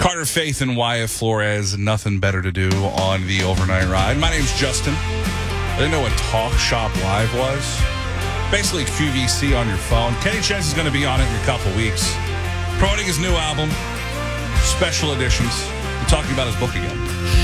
Carter Faith and Wyatt Flores, nothing better to do on the overnight ride. My name's Justin. I didn't know what Talk Shop Live was. Basically QVC on your phone. Kenny Chase is going to be on it in a couple weeks. Promoting his new album, special editions. We're talking about his book again.